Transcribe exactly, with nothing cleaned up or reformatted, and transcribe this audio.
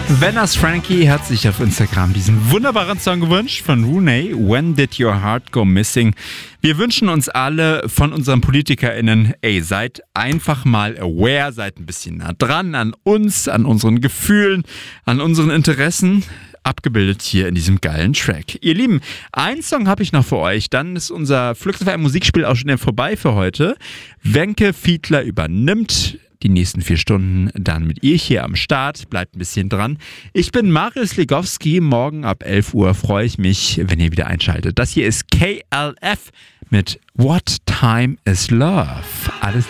Venice Frankie hat sich auf Instagram diesen wunderbaren Song gewünscht von Rooney, When Did Your Heart Go Missing? Wir wünschen uns alle von unseren PolitikerInnen, ey, seid einfach mal aware, seid ein bisschen nah dran an uns, an unseren Gefühlen, an unseren Interessen. Abgebildet hier in diesem geilen Track. Ihr Lieben, einen Song habe ich noch für euch, dann ist unser Flux F M Musikspiel auch schon vorbei für heute. Wenke Fiedler übernimmt die nächsten vier Stunden dann mit ihr hier am Start. Bleibt ein bisschen dran. Ich bin Marius Legowski. Morgen ab elf Uhr freue ich mich, wenn ihr wieder einschaltet. Das hier ist K L F mit What Time Is Love. Alles